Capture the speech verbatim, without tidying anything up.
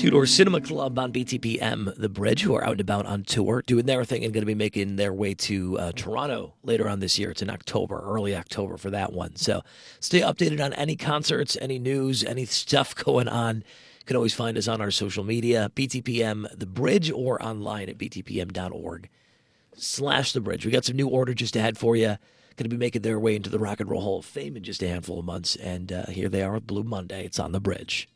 Two Door Cinema Club on B T P M, The Bridge, who are out and about on tour, doing their thing and going to be making their way to uh, Toronto later on this year. It's in October, early October for that one. So stay updated on any concerts, any news, any stuff going on. You can always find us on our social media, B T P M The Bridge, or online at b t p m dot org slash The Bridge. We got some new order just ahead for you. Going to be making their way into the Rock and Roll Hall of Fame in just a handful of months. And uh, here they are with Blue Monday. It's on The Bridge.